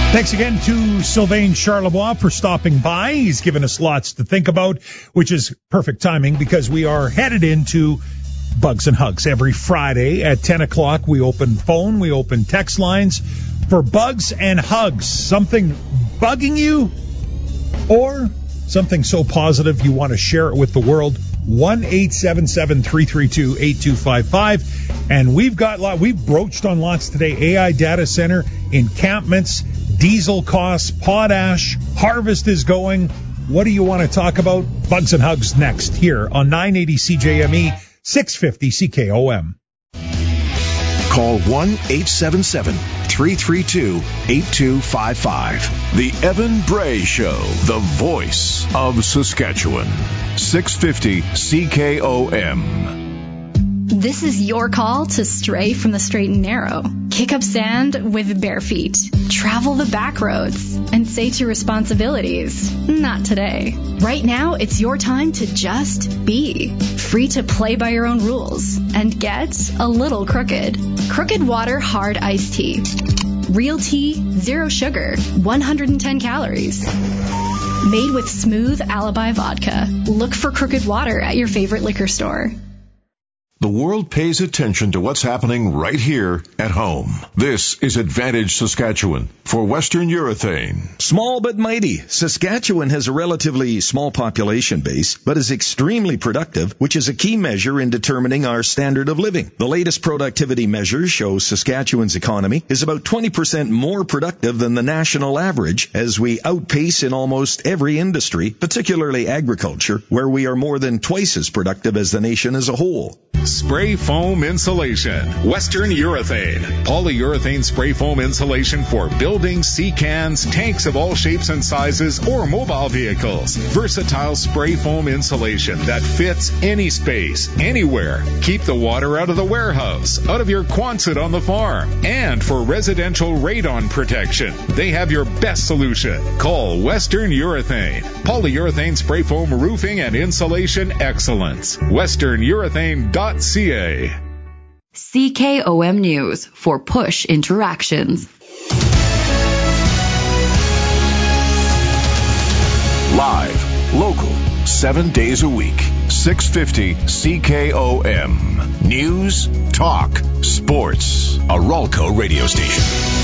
Thanks again to Sylvain Charlebois for stopping by. He's given us lots to think about, which is perfect timing because we are headed into Bugs and Hugs. Every Friday at 10 o'clock, we open phone, we open text lines for Bugs and Hugs. Something bugging you or something so positive you want to share it with the world. 1-877-332-8255. And we've broached on lots today. AI data center, encampments, diesel costs, potash, harvest is going. What do you want to talk about? Bugs and Hugs next here on 980 CJME, 650 CKOM. Call 1-877-332-8255. The Evan Bray Show, the voice of Saskatchewan. 650 CKOM. This is your call to stray from the straight and narrow. Kick up sand with bare feet. Travel the back roads and say to responsibilities, not today. Right now, it's your time to just be. Free to play by your own rules and get a little crooked. Crooked Water Hard Iced Tea. Real tea, zero sugar, 110 calories. Made with smooth Alibi vodka. Look for Crooked Water at your favorite liquor store. The world pays attention to what's happening right here at home. This is Advantage Saskatchewan for Western Urethane. Small but mighty, Saskatchewan has a relatively small population base, but is extremely productive, which is a key measure in determining our standard of living. The latest productivity measures show Saskatchewan's economy is about 20% more productive than the national average, as we outpace in almost every industry, particularly agriculture, where we are more than twice as productive as the nation as a whole. Spray foam insulation. Western Urethane. Polyurethane spray foam insulation for buildings, sea cans, tanks of all shapes and sizes, or mobile vehicles. Versatile spray foam insulation that fits any space, anywhere. Keep the water out of the warehouse, out of your Quonset on the farm, and for residential radon protection. They have your best solution. Call Western Urethane. Polyurethane spray foam roofing and insulation excellence. WesternUrethane.ca. CKOM News for Push Interactions. Live, local, 7 days a week. 650 CKOM. News, talk, sports. A Ralco radio station.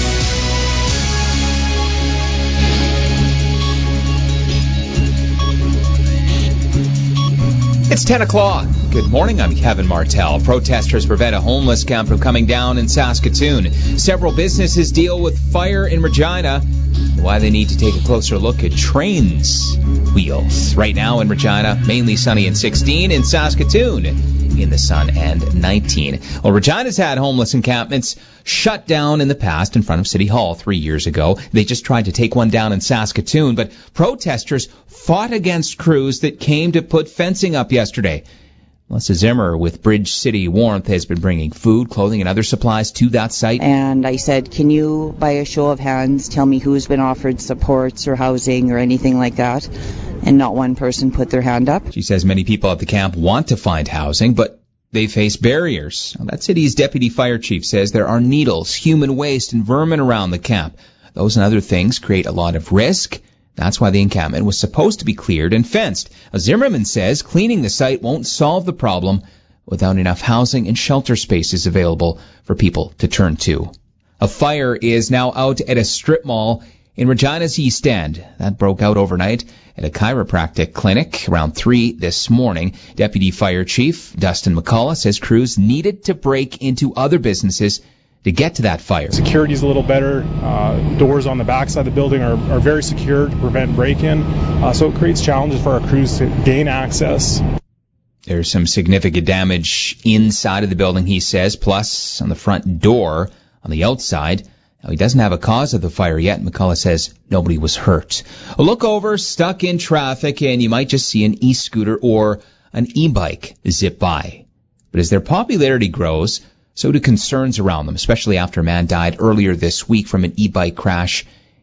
It's 10 o'clock. Good morning, I'm Kevin Martell. Protesters prevent a homeless camp from coming down in Saskatoon. Several businesses deal with fire in Regina. Why they need to take a closer look at trains wheels. Right now in Regina, mainly sunny and 16. In Saskatoon, in the sun and 19. Well, Regina's had homeless encampments shut down in the past in front of City Hall 3 years ago. They just tried to take one down in Saskatoon, but protesters fought against crews that came to put fencing up yesterday. Melissa Zimmer with Bridge City Warmth has been bringing food, clothing, and other supplies to that site. And I said, can you, by a show of hands, tell me who's been offered supports or housing or anything like that? And not one person put their hand up. She says many people at the camp want to find housing, but they face barriers. That city's deputy fire chief says there are needles, human waste, and vermin around the camp. Those and other things create a lot of risk. That's why the encampment was supposed to be cleared and fenced. Zimmerman says cleaning the site won't solve the problem without enough housing and shelter spaces available for people to turn to. A fire is now out at a strip mall in Regina's East End. That broke out overnight at a chiropractic clinic around 3 this morning. Deputy Fire Chief Dustin McCullough says crews needed to break into other businesses to get to that fire. Security's a little better. Doors on the backside of the building are very secure to prevent break-in. So it creates challenges for our crews to gain access. There's some significant damage inside of the building, he says, plus on the front door on the outside. Now, he doesn't have a cause of the fire yet. McCullough says nobody was hurt. A look over, stuck in traffic, and you might just see an e-scooter or an e-bike zip by. But as their popularity grows, so do concerns around them, especially after a man died earlier this week from an e-bike crash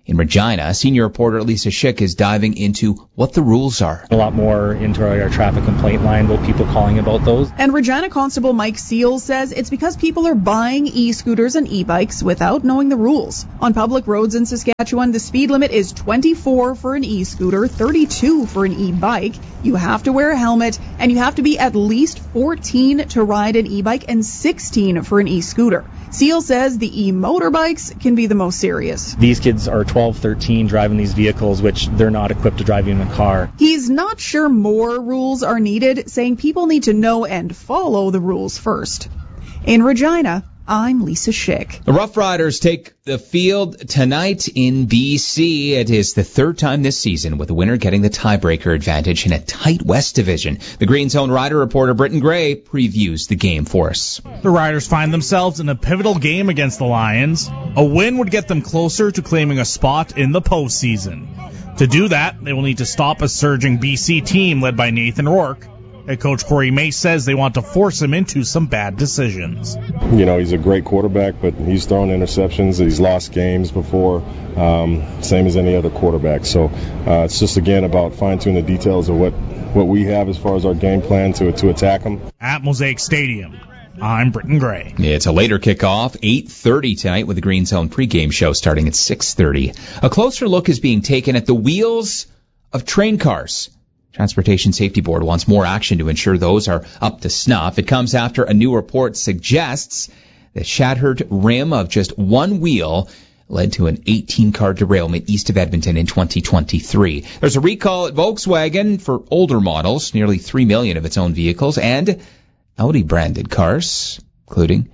In Regina, senior reporter Lisa Schick is diving into what the rules are. A lot more into our traffic complaint line about people calling about those. And Regina Constable Mike Seal says it's because people are buying e-scooters and e-bikes without knowing the rules. On public roads in Saskatchewan, the speed limit is 24 for an e-scooter, 32 for an e-bike. You have to wear a helmet, and you have to be at least 14 to ride an e-bike and 16 for an e-scooter. Seal says the e-motorbikes can be the most serious. These kids are 12, 13 driving these vehicles, which they're not equipped to drive in a car. He's not sure more rules are needed, saying people need to know and follow the rules first. In Regina, I'm Lisa Schick. The Rough Riders take the field tonight in BC. It is the third time this season with the winner getting the tiebreaker advantage in a tight West Division. The Green Zone Rider reporter Britton Gray previews the game for us. The Riders find themselves in a pivotal game against the Lions. A win would get them closer to claiming a spot in the postseason. To do that, they will need to stop a surging BC team led by Nathan Rourke. Head coach Corey Mace says they want to force him into some bad decisions. You know, he's a great quarterback, but he's thrown interceptions. He's lost games before, same as any other quarterback. So it's just, again, about fine-tuning the details of what we have as far as our game plan to attack him. At Mosaic Stadium, I'm Britton Gray. It's a later kickoff, 8:30 tonight, with the Green Zone pregame show starting at 6:30. A closer look is being taken at the wheels of train cars. Transportation Safety Board wants more action to ensure those are up to snuff. It comes after a new report suggests the shattered rim of just one wheel led to an 18-car derailment east of Edmonton in 2023. There's a recall at Volkswagen for older models, nearly 3 million of its own vehicles, and Audi-branded cars, including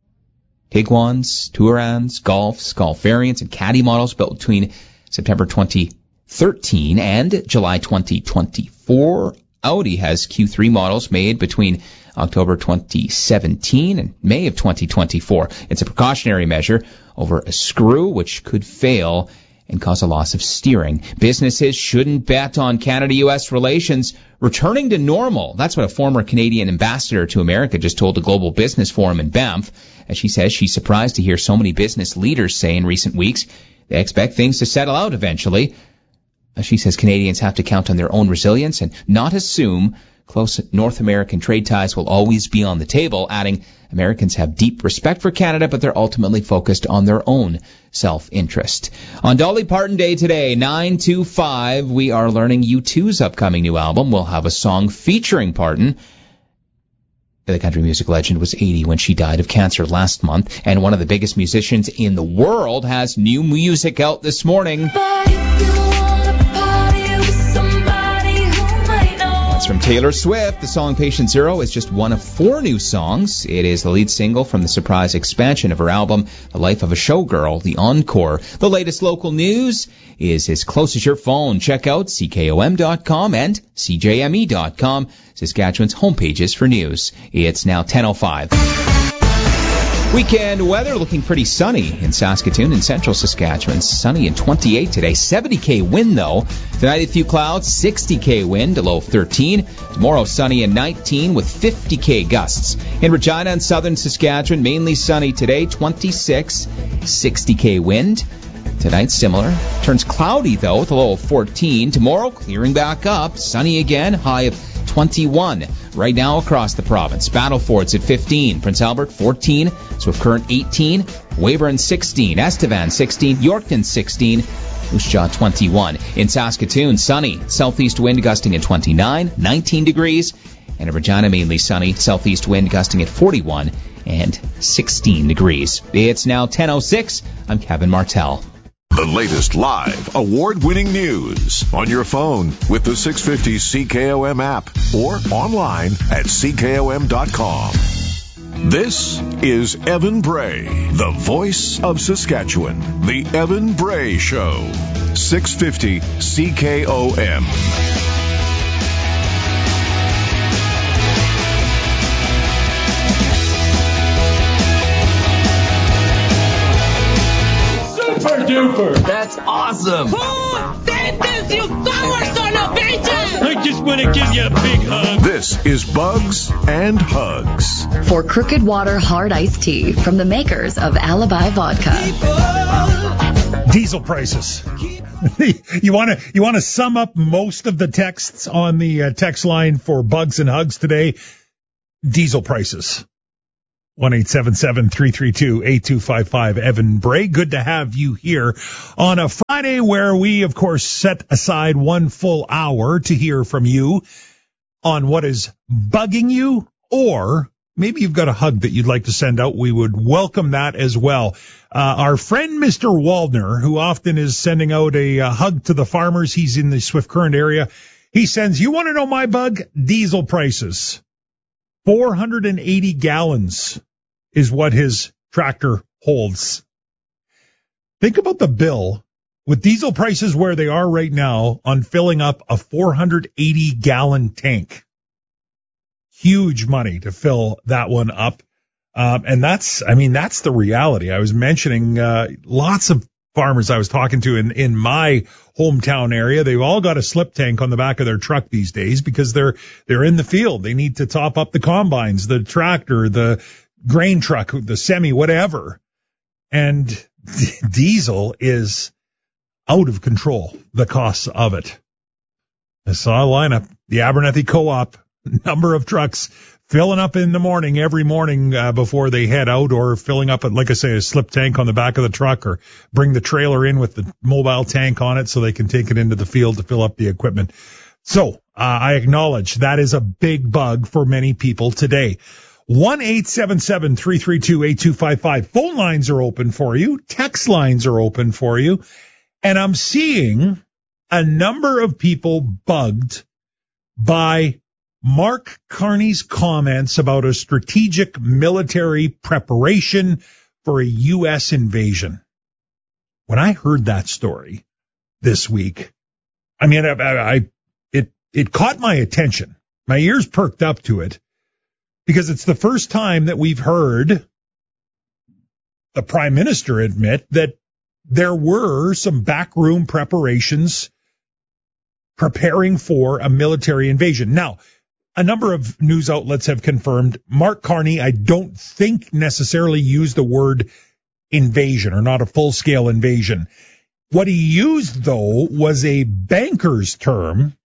Tiguans, Tourans, Golfs, Golf variants, and Caddy models built between September 2013 and July 2024. Audi has Q3 models made between October 2017 and May of 2024. It's a precautionary measure over a screw which could fail and cause a loss of steering. Businesses shouldn't bet on Canada-U.S. relations returning to normal. That's what a former Canadian ambassador to America just told the Global Business Forum in Banff. As she says, she's surprised to hear so many business leaders say in recent weeks they expect things to settle out eventually. She says Canadians have to count on their own resilience and not assume close North American trade ties will always be on the table, adding Americans have deep respect for Canada, but they're ultimately focused on their own self-interest. On Dolly Parton Day today, 9 to 5, we are learning U2's upcoming new album. We'll have a song featuring Parton. The country music legend was 80 when she died of cancer last month, and one of the biggest musicians in the world has new music out this morning. From Taylor Swift. The song Patient Zero is just one of 4 new songs. It is the lead single from the surprise expansion of her album, The Life of a Showgirl, The Encore. The latest local news is as close as your phone. Check out CKOM.com and CJME.com, Saskatchewan's homepages for news. It's now 10:05. Weekend weather looking pretty sunny in Saskatoon and central Saskatchewan. Sunny and 28 today. 70K wind, though. Tonight, a few clouds, 60K wind, a low of 13. Tomorrow, sunny and 19 with 50K gusts. In Regina and southern Saskatchewan, mainly sunny today, 26, 60K wind. Tonight, similar. Turns cloudy, though, with a low of 14. Tomorrow, clearing back up. Sunny again, high of 21. Right now across the province. Battleford's at 15. Prince Albert, 14. Swift Current, 18. Weyburn, 16. Estevan, 16. Yorkton, 16. Moose Jaw, 21. In Saskatoon, sunny. Southeast wind gusting at 29. 19 degrees. And in Regina, mainly sunny. Southeast wind gusting at 41 and 16 degrees. It's now 10:06. I'm Kevin Martell. The latest live, award-winning news on your phone with the 650 CKOM app or online at CKOM.com. This is Evan Bray, the voice of Saskatchewan. The Evan Bray Show, 650 CKOM. Duper. That's awesome. Oh, thank you, you power son of bitches. I just want to give you a big hug. This is Bugs and Hugs. For Crooked Water Hard Iced Tea from the makers of Alibi Vodka. Diesel prices. You want to sum up most of the texts on the text line for Bugs and Hugs today? Diesel prices. 1-877-332-8255. Evan Bray, good to have you here on a Friday where we, of course, set aside one full hour to hear from you on what is bugging you, or maybe you've got a hug that you'd like to send out. We would welcome that as well. Our friend Mr. Waldner, who often is sending out a hug to the farmers, he's in the Swift Current area. He sends, you want to know my bug? Diesel prices. 480 gallons is what his tractor holds. Think about the bill with diesel prices where they are right now on filling up a 480-gallon tank. Huge money to fill that one up. And that's the reality. I was mentioning lots of farmers I was talking to in my hometown area. They've all got a slip tank on the back of their truck these days because they're in the field. They need to top up the combines, the tractor, the grain truck, the semi, whatever. And diesel is out of control, the costs of it. I saw a lineup, the Abernethy Co-op, number of trucks filling up in the morning, every morning before they head out, or filling up, like I say, a slip tank on the back of the truck, or bring the trailer in with the mobile tank on it so they can take it into the field to fill up the equipment. So I acknowledge that is a big bug for many people today. 1-877-332-8255. Phone lines are open for you. Text lines are open for you. And I'm seeing a number of people bugged by Mark Carney's comments about a strategic military preparation for a U.S. invasion. When I heard that story this week, I mean, it caught my attention. My ears perked up to it because it's the first time that we've heard the Prime Minister admit that there were some backroom preparations preparing for a military invasion. Now, a number of news outlets have confirmed Mark Carney, I don't think necessarily used the word invasion, or not a full-scale invasion. What he used, though, was a banker's term,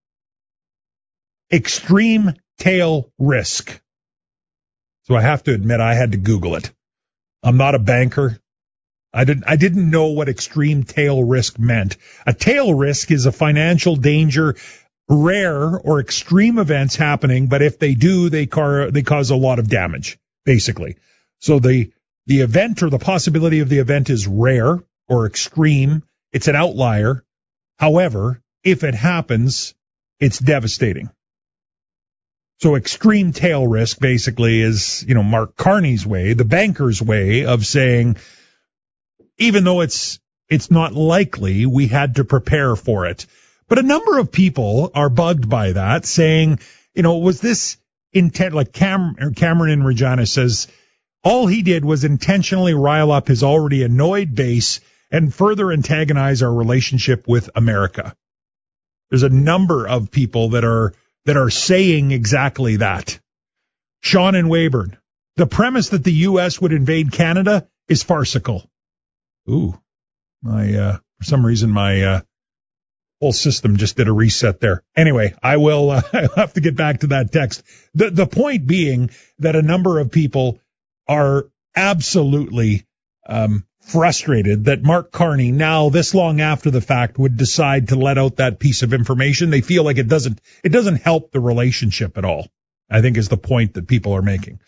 extreme tail risk. So I have to admit I had to Google it. I'm not a banker. I didn't know what extreme tail risk meant. A tail risk is a financial danger, rare or extreme events happening, but if they do, they cause a lot of damage, basically. So the event, or the possibility of the event, is rare or extreme. It's an outlier. However, if it happens, it's devastating. So extreme tail risk basically is, Mark Carney's way, the banker's way of saying, even though it's not likely, we had to prepare for it. But a number of people are bugged by that, saying, was this intent? Like Cameron in Regina says, all he did was intentionally rile up his already annoyed base and further antagonize our relationship with America. There's a number of people that are saying exactly that. Sean in Weyburn, the premise that the U.S. would invade Canada is farcical. Ooh, for some reason my whole system just did a reset there. Anyway, I'll have to get back to that text. The point being that a number of people are absolutely frustrated that Mark Carney, now this long after the fact, would decide to let out that piece of information. They feel like it doesn't help the relationship at all, I think, is the point that people are making.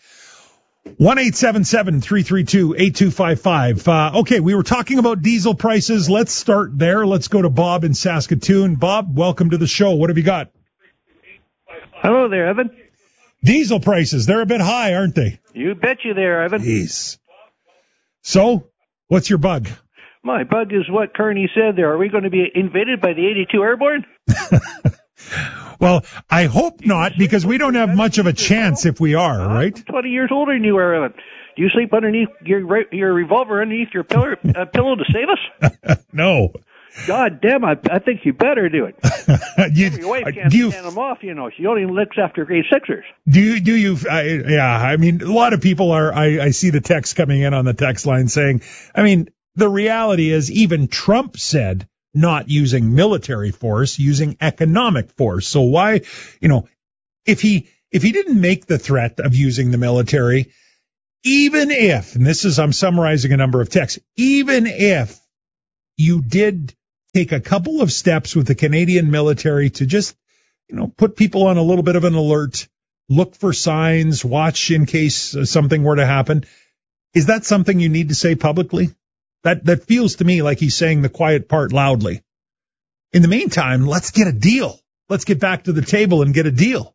1-877-332-8255. Okay, we were talking about diesel prices. Let's start there. Let's go to Bob in Saskatoon. Bob, welcome to the show. What have you got? Hello there, Evan. Diesel prices, they're a bit high, aren't they? You bet you there, Evan. Jeez. So, what's your bug? My bug is what Kearney said there. Are we going to be invaded by the 82 Airborne? Well, I hope not, because we don't have much of a chance if we are, right? I'm 20 years older than you are, Evan. Do you sleep underneath your revolver underneath your pillow to save us? No. God damn, I think you better do it. Your wife can't stand them off, She only looks after grade sixers. Do you? Yeah, I mean, a lot of people are. I see the text coming in on the text line saying, I mean, the reality is even Trump said not using military force, using economic force. So why, if he didn't make the threat of using the military, even if, and I'm summarizing a number of texts, even if you did take a couple of steps with the Canadian military to just, put people on a little bit of an alert, look for signs, watch in case something were to happen, is that something you need to say publicly? That feels to me like he's saying the quiet part loudly. In the meantime, let's get a deal. Let's get back to the table and get a deal.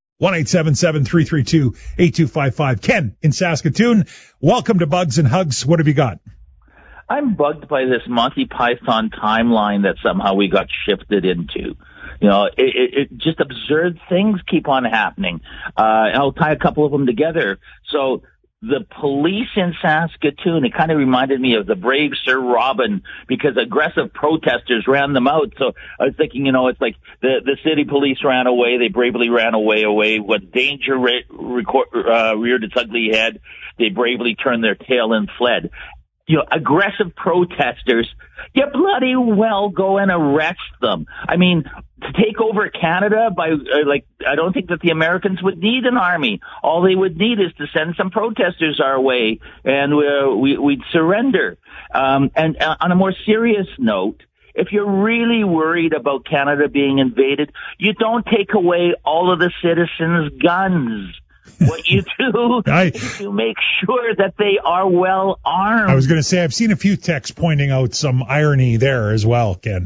1-877-332-8255. Ken in Saskatoon, welcome to Bugs and Hugs. What have you got? I'm bugged by this Monty Python timeline that somehow we got shifted into. It just absurd things keep on happening. I'll tie a couple of them together. So the police in Saskatoon, it kind of reminded me of the brave Sir Robin because aggressive protesters ran them out. So I was thinking, it's like the city police ran away. They bravely ran away. When danger reared its ugly head, they bravely turned their tail and fled. Aggressive protesters, you bloody well go and arrest them. I mean, to take over Canada I don't think that the Americans would need an army. All they would need is to send some protesters our way, and we'd surrender. And on a more serious note, if you're really worried about Canada being invaded, you don't take away all of the citizens' guns. What you do is to make sure that they are well armed. I was going to say, I've seen a few texts pointing out some irony there as well, Ken.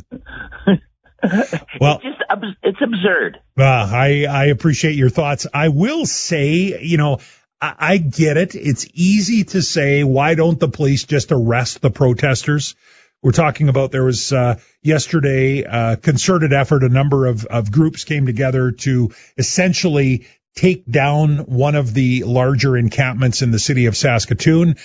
Well, it's absurd. I appreciate your thoughts. I will say, I get it. It's easy to say, why don't the police just arrest the protesters? We're talking about there was yesterday a concerted effort. A number of groups came together to essentially take down one of the larger encampments in the city of Saskatoon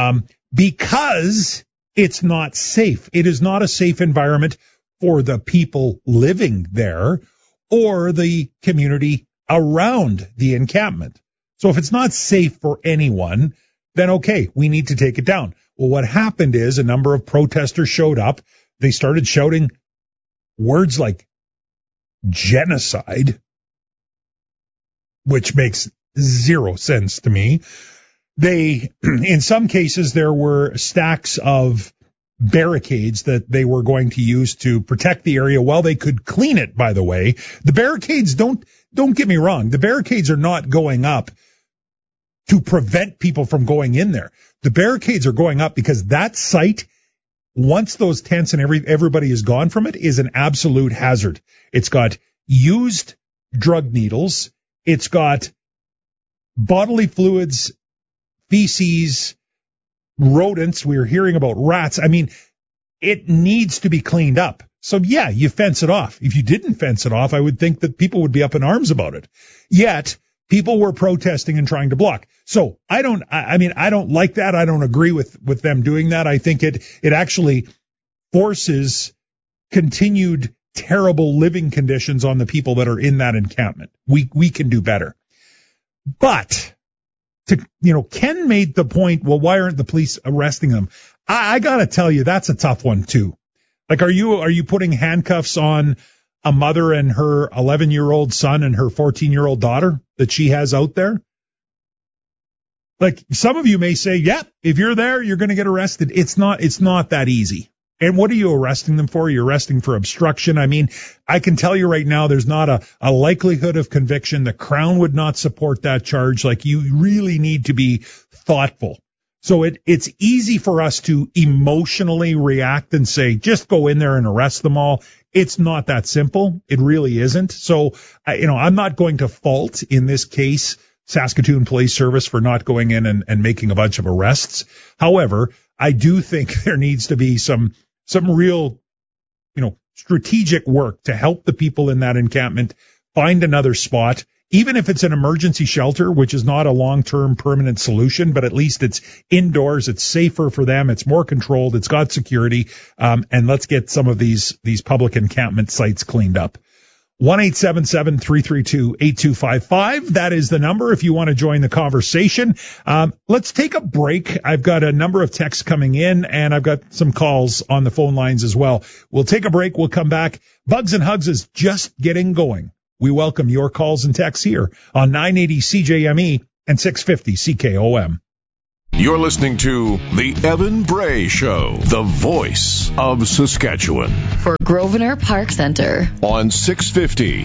because it's not safe. It is not a safe environment for the people living there or the community around the encampment. So if it's not safe for anyone, then okay, we need to take it down. Well, what happened is a number of protesters showed up. They started shouting words like genocide, which makes zero sense to me. In some cases, there were stacks of barricades that they were going to use to protect the area while they could clean it, by the way. The barricades, don't get me wrong, the barricades are not going up to prevent people from going in there. The barricades are going up because that site, once those tents and everybody is gone from it, is an absolute hazard. It's got used drug needles. It's got bodily fluids, feces, rodents. We're hearing about rats. I mean, it needs to be cleaned up. So yeah, you fence it off. If you didn't fence it off, I would think that people would be up in arms about it. Yet people were protesting and trying to block. So I don't like that. I don't agree with them doing that. I think it actually forces continued terrible living conditions on the people that are in that encampment. We can do better. But Ken made the point, well, why aren't the police arresting them? I gotta tell you, that's a tough one too. Like, are you putting handcuffs on a mother and her 11-year-old son and her 14-year-old daughter that she has out there? Like, some of you may say, yep, if you're there, you're going to get arrested. It's not that easy. And what are you arresting them for? You're arresting for obstruction. I mean, I can tell you right now, there's not a likelihood of conviction. The Crown would not support that charge. Like, you really need to be thoughtful. So it's easy for us to emotionally react and say, just go in there and arrest them all. It's not that simple. It really isn't. So, I'm not going to fault in this case Saskatoon Police Service for not going in and making a bunch of arrests. However, I do think there needs to be some real, strategic work to help the people in that encampment find another spot, even if it's an emergency shelter, which is not a long-term permanent solution, but at least it's indoors, it's safer for them, it's more controlled, it's got security, and let's get some of these public encampment sites cleaned up. 1-877-332-8255. That is the number if you want to join the conversation. Let's take a break. I've got a number of texts coming in, and I've got some calls on the phone lines as well. We'll take a break. We'll come back. Bugs and Hugs is just getting going. We welcome your calls and texts here on 980 CJME and 650 CKOM. You're listening to The Evan Bray Show, the voice of Saskatchewan. For Grosvenor Park Centre. On 650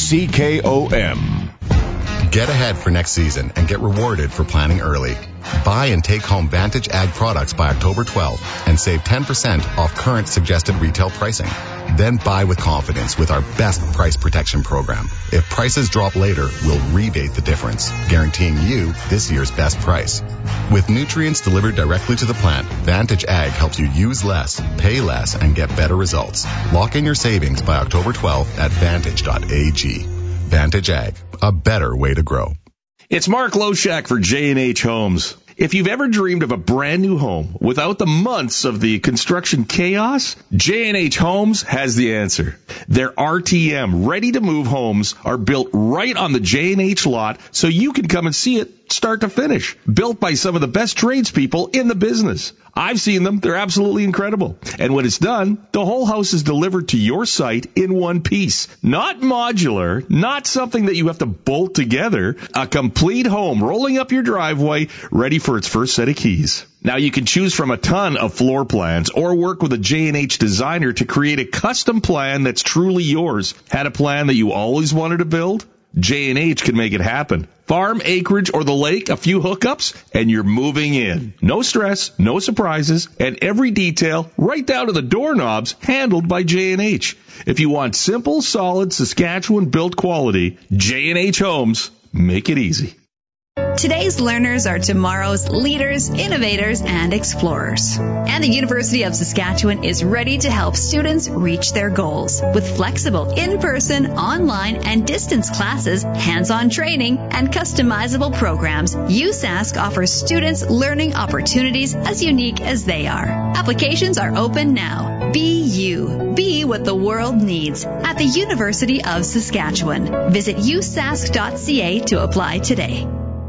CKOM. Get ahead for next season and get rewarded for planning early. Buy and take home Vantage Ag products by October 12th and save 10% off current suggested retail pricing. Then buy with confidence with our best price protection program. If prices drop later, we'll rebate the difference, guaranteeing you this year's best price. With nutrients delivered directly to the plant, Vantage Ag helps you use less, pay less, and get better results. Lock in your savings by October 12th at vantage.ag. Vantage Ag, a better way to grow. It's Mark Loshak for J&H Homes. If you've ever dreamed of a brand new home without the months of the construction chaos, J&H Homes has the answer. Their RTM, ready-to-move homes are built right on the J&H lot so you can come and see it start to finish. Built by some of the best tradespeople in the business. I've seen them. They're absolutely incredible. And when it's done, the whole house is delivered to your site in one piece. Not modular, not something that you have to bolt together. A complete home rolling up your driveway, ready for its first set of keys. Now, you can choose from a ton of floor plans or work with a J&H designer to create a custom plan that's truly yours. Had a plan that you always wanted to build? J&H can make it happen. Farm, acreage, or the lake, a few hookups, and you're moving in. No stress, no surprises, and every detail, right down to the doorknobs, handled by J&H. If you want simple, solid, Saskatchewan-built quality, J&H Homes, make it easy. Today's learners are tomorrow's leaders, innovators, and explorers. And the University of Saskatchewan is ready to help students reach their goals. With flexible in-person, online, and distance classes, hands-on training, and customizable programs, USask offers students learning opportunities as unique as they are. Applications are open now. Be you. Be what the world needs at the University of Saskatchewan. Visit usask.ca to apply today.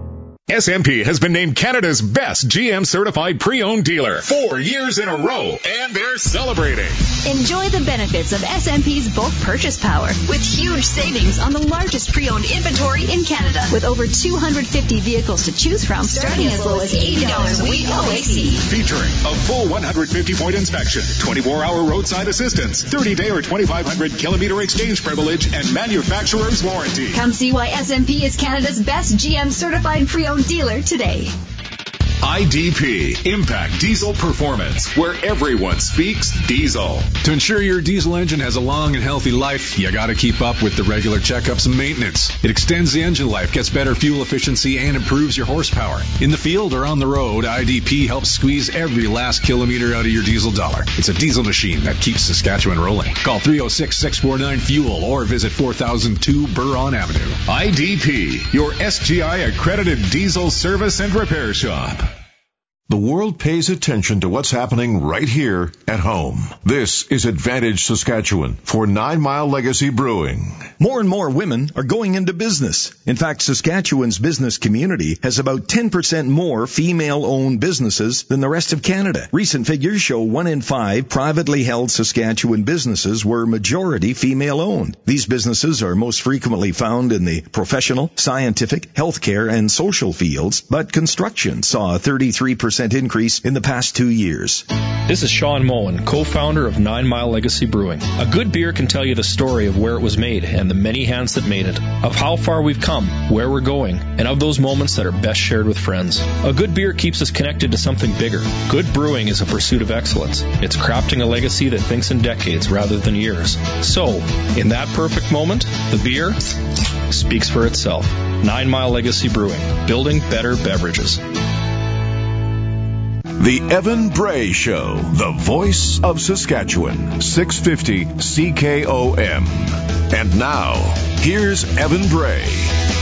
SMP has been named Canada's best GM-certified pre-owned dealer 4 years in a row, and they're celebrating. Enjoy the benefits of SMP's bulk purchase power with huge savings on the largest pre-owned inventory in Canada. With over 250 vehicles to choose from, starting as low as $80 a week OAC. Featuring a full 150-point inspection, 24-hour roadside assistance, 30-day or 2,500-kilometer exchange privilege, and manufacturer's warranty. Come see why SMP is Canada's best GM-certified pre-owned dealer today. IDP, Impact Diesel Performance, where everyone speaks diesel. To ensure your diesel engine has a long and healthy life, you gotta keep up with the regular checkups and maintenance. It extends the engine life, gets better fuel efficiency, and improves your horsepower. In the field or on the road, IDP helps squeeze every last kilometer out of your diesel dollar. It's a diesel machine that keeps Saskatchewan rolling. Call 306-649-FUEL or visit 4002 Buron Avenue. IDP, your SGI accredited diesel service and repair shop. The world pays attention to what's happening right here at home. This is Advantage Saskatchewan for 9 Mile Legacy Brewing. More and more women are going into business. In fact, Saskatchewan's business community has about 10% more female-owned businesses than the rest of Canada. Recent figures show 1 in 5 privately held Saskatchewan businesses were majority female-owned. These businesses are most frequently found in the professional, scientific, healthcare, and social fields, but construction saw a 33% increase in the past 2 years. This is Sean Moen, co-founder of 9 Mile Legacy Brewing. A good beer can tell you the story of where it was made and the many hands that made it, of how far we've come, where we're going, and of those moments that are best shared with friends. A good beer keeps us connected to something bigger. Good brewing is a pursuit of excellence. It's crafting a legacy that thinks in decades rather than years. So, in that perfect moment, the beer speaks for itself. 9 Mile Legacy Brewing, building better beverages. The Evan Bray Show, the voice of Saskatchewan, 650 CKOM. And now, here's Evan Bray.